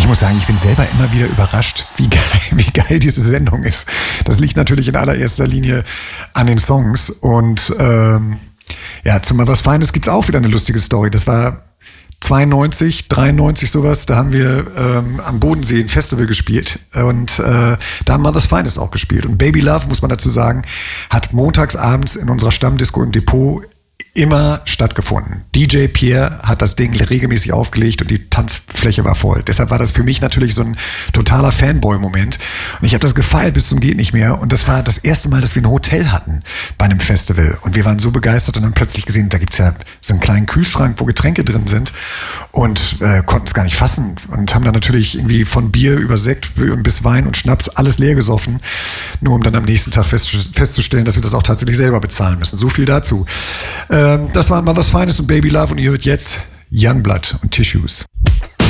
ich muss sagen, ich bin selber immer wieder überrascht, wie geil diese Sendung ist. Das liegt natürlich in allererster Linie an den Songs. Und ja, zu Mother's Finest gibt's auch wieder eine lustige Story. Das war 92, 93 sowas, da haben wir am Bodensee ein Festival gespielt und da haben Mother's Finest auch gespielt. Und Baby Love, muss man dazu sagen, hat montags abends in unserer Stammdisco im Depot immer stattgefunden. DJ Pierre hat das Ding regelmäßig aufgelegt und die Tanzfläche war voll. Deshalb war das für mich natürlich so ein totaler Fanboy-Moment. Und ich habe das gefeiert bis zum geht nicht mehr. Und das war das erste Mal, dass wir ein Hotel hatten bei einem Festival. Und wir waren so begeistert und haben plötzlich gesehen, da gibt's ja so einen kleinen Kühlschrank, wo Getränke drin sind und konnten es gar nicht fassen. Und haben dann natürlich irgendwie von Bier über Sekt bis Wein und Schnaps alles leer gesoffen, nur um dann am nächsten Tag festzustellen, dass wir das auch tatsächlich selber bezahlen müssen. So viel dazu. Das war Mother's Finest und Baby Love und ihr hört jetzt Youngblood und Tissues.